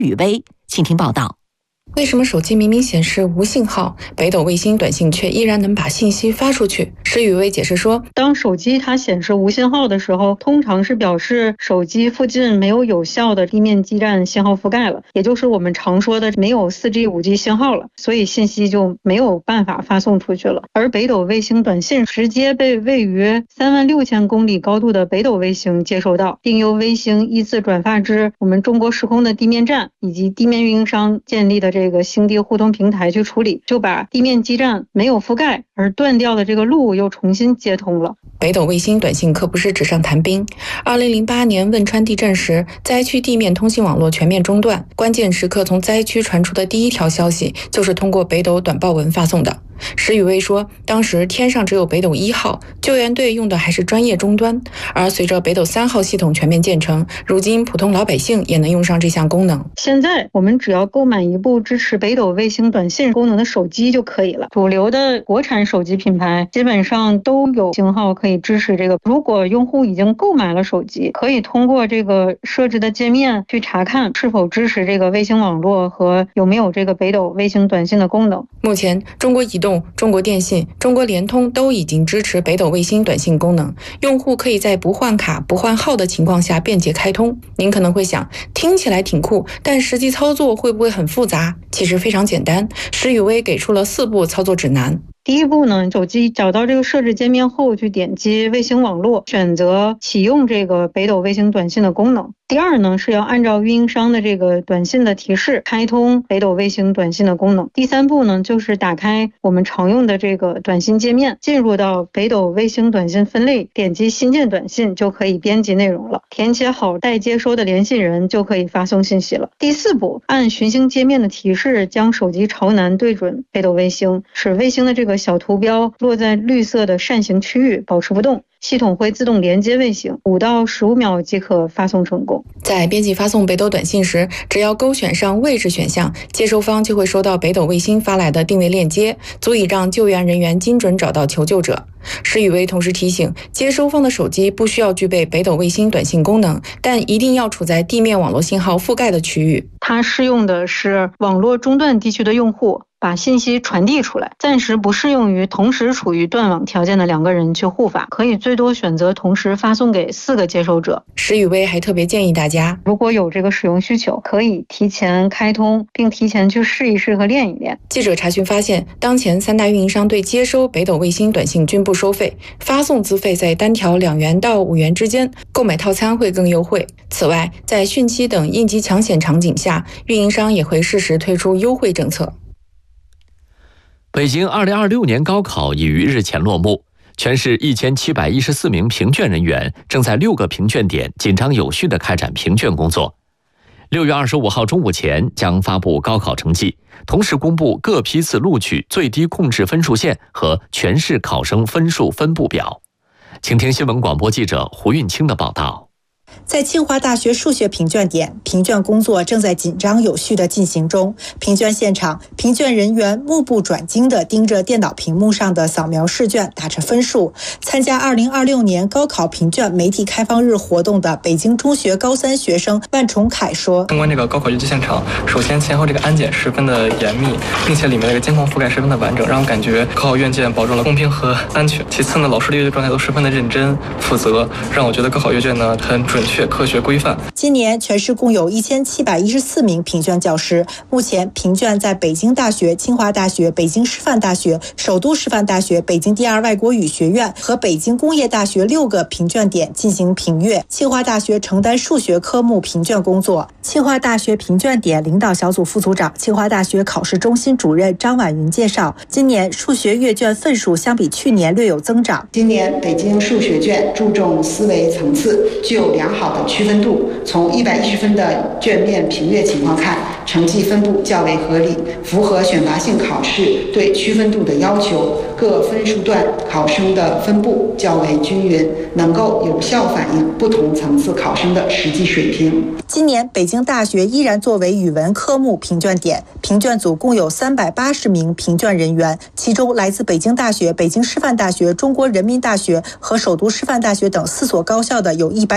宇威，请听报道。 为什么手机明明显示无信号，北斗卫星短信却依然能把信息发出去？施宇威解释说， 当手机它显示无信号的时候，通常是表示手机附近没有有效的地面基站信号覆盖了，也就是我们常说的没有 4G、5G 信号了，所以信息就没有办法发送出去了。而北斗卫星短信直接被位于36000公里高度的北斗卫星接收到，并由卫星依次转发至我们中国时空的地面站以及地面运营商建立的这个星地互通平台去处理，就把地面基站没有覆盖而断掉的这个路又重新接通了。 北斗卫星短信可不是纸上谈兵。2008年汶川地震时，灾区地面通信网络全面中断，关键时刻从灾区传出的第一条消息就是通过北斗短报文发送的。施宇威说，当时天上只有北斗1号，救援队用的还是专业终端，而随着北斗3号系统全面建成，如今普通老百姓也能用上这项功能。 现在我们只要购买一部支持北斗卫星短信功能的手机就可以了。主流的国产手机品牌基本上都有型号可以支持这个。如果用户已经购买了手机，可以通过这个设置的界面去查看是否支持这个卫星网络和有没有这个北斗卫星短信的功能。 目前中国移动、中国电信、中国联通都已经支持北斗卫星短信功能，用户可以在不换卡、不换号的情况下便捷开通。您可能会想，听起来挺酷，但实际操作会不会很复杂？其实非常简单，施宇威给出了4步操作指南。 第一步呢，手机找到这个设置界面后，去点击卫星网络，选择启用这个北斗卫星短信的功能。第二呢，是要按照运营商的这个短信的提示开通北斗卫星短信的功能。第三步呢，就是打开我们常用的这个短信界面，进入到北斗卫星短信分类，点击新建短信就可以编辑内容了，填写好待接收的联系人就可以发送信息了。第四步，按寻星界面的提示，将手机朝南对准北斗卫星，使卫星的这个小图标落在绿色的扇形区域，保持不动。系统会自动连接卫星，5到15秒即可发送成功。 在编辑发送北斗短信时，只要勾选上位置选项，接收方就会收到北斗卫星发来的定位链接，足以让救援人员精准找到求救者。施宇威同时提醒，接收方的手机不需要具备北斗卫星短信功能，但一定要处在地面网络信号覆盖的区域。 它适用的是网络中断地区的用户，把信息传递出来，暂时不适用于同时处于断网条件的2个人去互发，可以最多选择同时发送给4个接收者。 施宇威还特别建议大家， 如果有这个使用需求，可以提前开通，并提前去试一试和练一练。 记者查询发现，当前3大运营商对接收北斗卫星短信均不收费，发送资费在单条2元到5元之间，购买套餐会更优惠。此外，在汛期等应急抢险场景下，运营商也会适时推出优惠政策。 北京2026年高考已于日前落幕，全市1714名评卷人员正在6个评卷点紧张有序地开展评卷工作。6月25号中午前将发布高考成绩，同时公布各批次录取最低控制分数线和全市考生分数分布表。请听新闻广播记者胡运清的报道。 在清华大学数学评卷点，评卷工作正在紧张有序地进行中。评卷现场，评卷人员目不转睛地盯着电脑屏幕上的扫描试卷，打着分数。参加2026年高考评卷媒体开放日活动的北京中学高3学生万崇凯说：“ 通过这个高考邮寄现场，首先前后这个安检十分的严密，并且里面这个监控覆盖十分的完整，让我感觉高考院卷保证了公平和安全。其次呢，老师的阅卷状态都十分的认真负责，让我觉得高考阅卷呢很准确、科学、规范。 今年全市共有1714名评卷教师，目前评卷在北京大学、清华大学、北京师范大学、首都师范大学、北京第二外国语学院和北京工业大学6个评卷点进行评阅。清华大学承担数学科目评卷工作。清华大学评卷点领导小组副组长、清华大学考试中心主任张婉云介绍，今年数学阅卷份数相比去年略有增长。 今年北京数学卷注重思维层次，具有良好的区分度。从110分的卷面评阅情况看，成绩分布较为合理，符合选拔性考试对区分度的要求。各分数段考生的分布较为均匀，能够有效反映不同层次考生的实际水平。 今年北京大学依然作为语文科目评卷点，评卷组共有380名评卷人员，其中来自北京大学、北京师范大学、中国人民大学和首都师范大学等4所高校的有190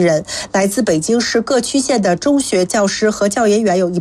人。来自北京市各区县的中学教师和教研员有